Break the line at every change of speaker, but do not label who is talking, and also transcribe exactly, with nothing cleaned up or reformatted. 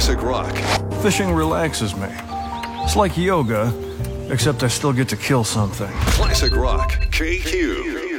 Classic rock.
Fishing relaxes me. It's like yoga, except I still get to kill something.
Classic rock. K Q.